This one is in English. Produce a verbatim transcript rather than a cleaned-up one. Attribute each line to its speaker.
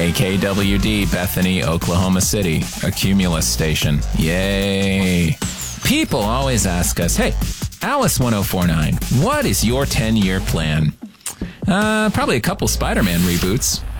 Speaker 1: A K W D, Bethany, Oklahoma City, a Cumulus station. Yay. People always ask us, hey, Alice one oh four nine, what is your ten-year plan? Uh, probably a couple Spider-Man reboots.